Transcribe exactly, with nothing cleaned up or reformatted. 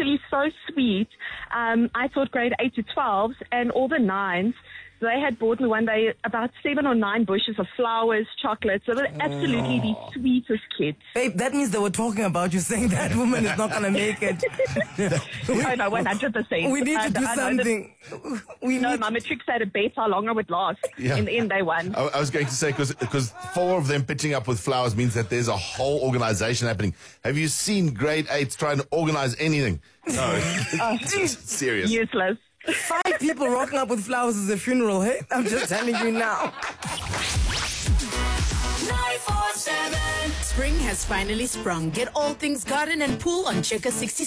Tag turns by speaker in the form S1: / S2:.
S1: actually so sweet. Um, I taught grade eight to twelves, and all the nines, they had bought me one day about seven or nine bushes of flowers, chocolates. They were absolutely the sweetest kids.
S2: Babe, that means they were talking about you, saying that woman is not going to make it.
S1: Oh, no, one hundred percent.
S2: We need to do
S1: I, I
S2: something. We
S1: No,
S2: need
S1: my matric had a bet how long I would last.
S3: Yeah.
S1: In the end, they won.
S3: I, I was going to say, because four of them pitching up with flowers means that there's a whole organization happening. Have you seen grade eights trying to organize anything? No.
S1: Oh,
S3: Serious.
S1: Useless.
S2: five people rocking up with flowers at a funeral, hey? I'm just telling you now.
S4: nine four seven. Spring has finally sprung. Get all things garden and pool on Checker sixty.